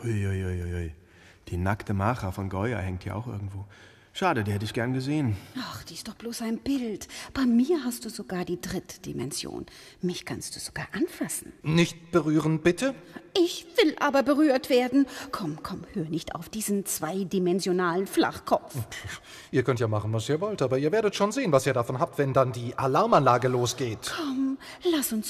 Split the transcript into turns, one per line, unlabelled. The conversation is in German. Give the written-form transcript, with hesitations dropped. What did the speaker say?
Hui. Die nackte Macha von Goya hängt hier auch irgendwo. Schade, die hätte ich gern gesehen.
Ach, die ist doch bloß ein Bild. Bei mir hast du sogar die dritte Dimension. Mich kannst du sogar anfassen.
Nicht berühren, bitte?
Ich will aber berührt werden. Komm, hör nicht auf diesen zweidimensionalen Flachkopf.
Ihr könnt ja machen, was ihr wollt, aber ihr werdet schon sehen, was ihr davon habt, wenn dann die Alarmanlage losgeht.
Komm, lass uns